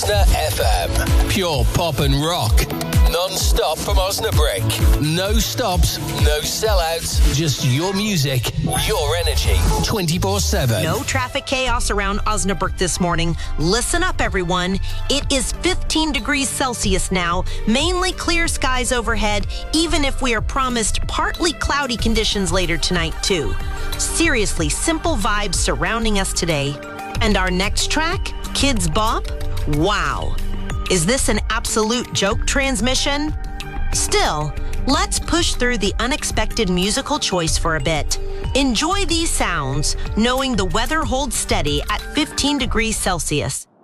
Osna FM. Pure pop and rock. Non-stop from Osnabrück. No stops, no sellouts. Just your music, your energy. 24/7. No traffic chaos around Osnabrück this morning. Listen up, everyone. It is 15 degrees Celsius now. Mainly clear skies overhead, even if we are promised partly cloudy conditions later tonight, too. Seriously, simple vibes surrounding us today. And our next track, Kids Bop? Wow. Is this an absolute joke transmission? Still, let's push through the unexpected musical choice for a bit. Enjoy these sounds, knowing the weather holds steady at 15 degrees Celsius.